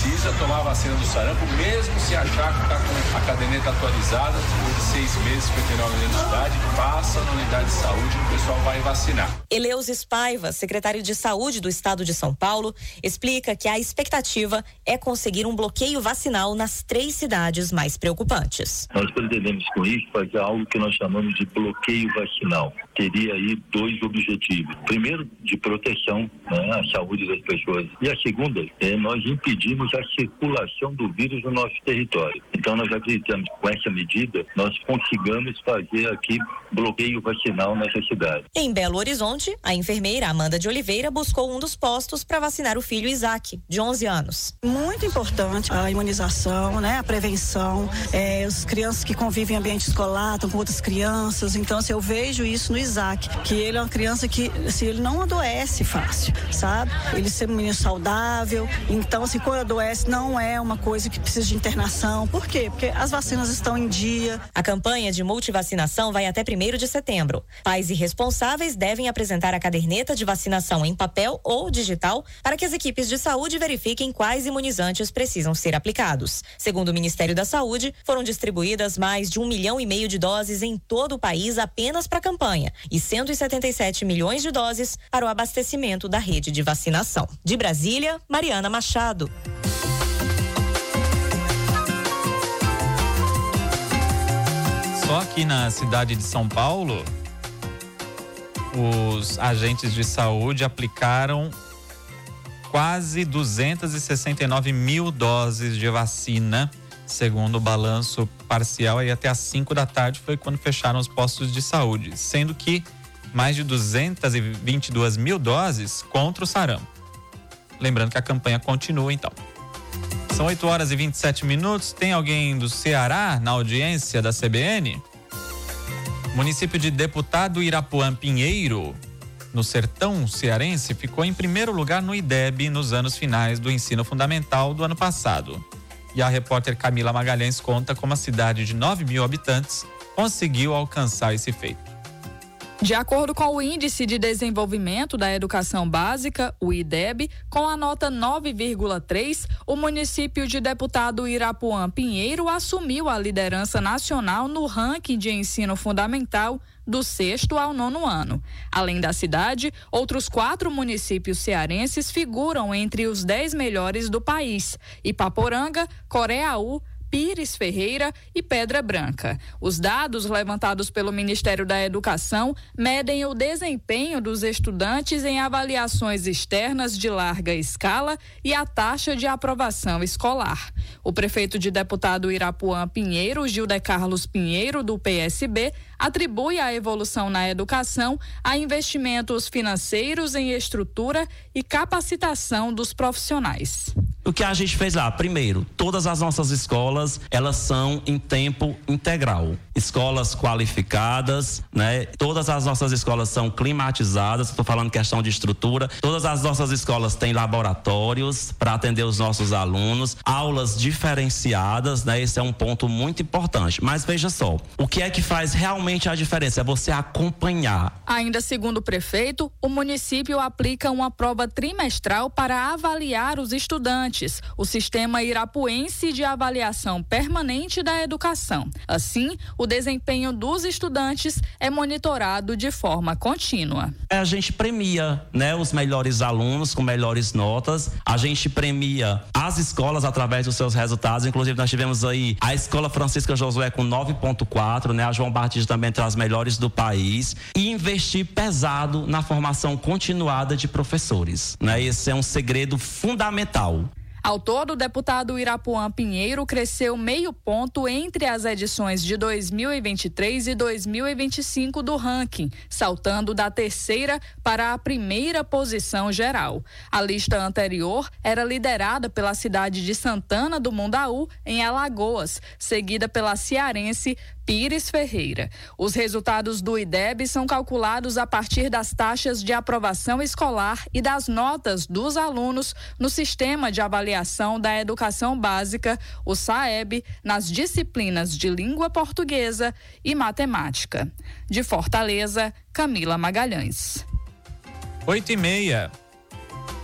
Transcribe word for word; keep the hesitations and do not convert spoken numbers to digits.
precisa tomar a vacina do sarampo, mesmo se achar que está com a caderneta atualizada, depois de seis meses, cinquenta e nove anos de idade, passa na unidade de saúde e o pessoal vai vacinar. Eleusis Paiva, secretário de Saúde do Estado de São Paulo, explica que a expectativa é conseguir um bloqueio vacinal nas três cidades mais preocupantes. Nós pretendemos com isso fazer algo que nós chamamos de bloqueio vacinal. Teria aí dois objetivos. Primeiro, de proteção, né, à saúde das pessoas. E a segunda, é nós impedimos a circulação do vírus no nosso território. Então nós acreditamos que com essa medida nós consigamos fazer aqui bloqueio vacinal nessa cidade. Em Belo Horizonte, a enfermeira Amanda de Oliveira buscou um dos postos para vacinar o filho Isaac, de onze anos. Muito importante a imunização, né, a prevenção, é, as crianças que convivem em ambiente escolar, estão com outras crianças. Então, assim, eu vejo isso no Isaac, que ele é uma criança que, assim, ele não adoece fácil, sabe? Ele é um menino saudável. Então, assim, quando adoece, não é uma coisa que precisa de internação. Por quê? Porque as vacinas estão em dia. A campanha de multivacinação vai até primeiro de setembro. Pais e responsáveis devem apresentar a caderneta de vacinação em papel ou digital para que as equipes de saúde verifiquem quais imunizantes precisam ser aplicados. Segundo o Ministério da Saúde, foram distribuídas mais de um milhão e meio de doses em todo o país apenas para a campanha e cento e setenta e sete milhões de doses para o abastecimento da rede de vacinação. De Brasília, Mariana Machado. Só aqui na cidade de São Paulo, os agentes de saúde aplicaram quase duzentas e sessenta e nove mil doses de vacina, segundo o balanço parcial. Aí até às cinco da tarde foi quando fecharam os postos de saúde, sendo que mais de duzentas e vinte e duas mil doses contra o sarampo. Lembrando que a campanha continua, então. São oito horas e vinte e sete minutos. Tem alguém do Ceará na audiência da C B N? Município de Deputado Irapuã Pinheiro, no sertão cearense, ficou em primeiro lugar no I D E B nos anos finais do ensino fundamental do ano passado. E a repórter Camila Magalhães conta como a cidade de nove mil habitantes conseguiu alcançar esse feito. De acordo com o Índice de Desenvolvimento da Educação Básica, o I D E B, com a nota nove vírgula três, o município de Deputado Irapuã Pinheiro assumiu a liderança nacional no ranking de ensino fundamental do sexto ao nono ano. Além da cidade, outros quatro municípios cearenses figuram entre os dez melhores do país: Ipaporanga, Coreaú, Pires Ferreira e Pedra Branca. Os dados levantados pelo Ministério da Educação medem o desempenho dos estudantes em avaliações externas de larga escala e a taxa de aprovação escolar. O prefeito de Deputado Irapuã Pinheiro, Gilder Carlos Pinheiro, do P S B, atribui a evolução na educação a investimentos financeiros em estrutura e capacitação dos profissionais. O que a gente fez lá? Primeiro, todas as nossas escolas, elas são em tempo integral. Escolas qualificadas, né? Todas as nossas escolas são climatizadas, estou falando questão de estrutura. Todas as nossas escolas têm laboratórios para atender os nossos alunos, aulas diferenciadas, né? Esse é um ponto muito importante. Mas veja só, o que é que faz realmente a diferença? É você acompanhar. Ainda segundo o prefeito, o município aplica uma prova trimestral para avaliar os estudantes, o Sistema Irapuense de Avaliação Permanente da Educação. Assim, o desempenho dos estudantes é monitorado de forma contínua. A gente premia, né, os melhores alunos com melhores notas. A gente premia as escolas através dos seus resultados. Inclusive, nós tivemos aí a Escola Francisca Josué com nove ponto quatro, né? A João Batista também entre as melhores do país. E investir pesado na formação continuada de professores, né? Esse é um segredo fundamental. Ao todo, o deputado Irapuã Pinheiro cresceu meio ponto entre as edições de dois mil e vinte e três e dois mil e vinte e cinco do ranking, saltando da terceira para a primeira posição geral. A lista anterior era liderada pela cidade de Santana do Mundaú, em Alagoas, seguida pela cearense Pires Ferreira. Os resultados do I D E B são calculados a partir das taxas de aprovação escolar e das notas dos alunos no Sistema de Avaliação da Educação Básica, o S A E B, nas disciplinas de Língua Portuguesa e Matemática. De Fortaleza, Camila Magalhães. Oito e meia.